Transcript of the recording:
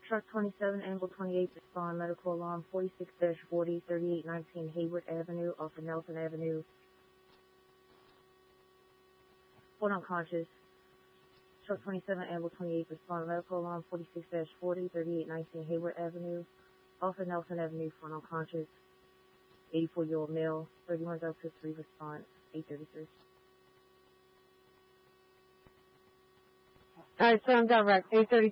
Truck 27, Angle 28, respond. Medical alarm 46-40, 3819 Hayward Avenue off of Nelson Avenue. Hold unconscious. Truck 27, Angle 28, respond. Medical alarm 46-40, 3819 Hayward Avenue off of Nelson Avenue, phone unconscious. 84-year-old male, 31063, response, 833. Alright, so I'm direct, 833.